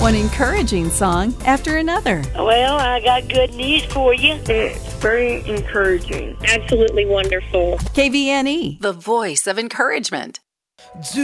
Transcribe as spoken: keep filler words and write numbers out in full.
one encouraging song after another. Well, I got good news for you. It's very encouraging. Absolutely wonderful. K V N E, the voice of encouragement. Do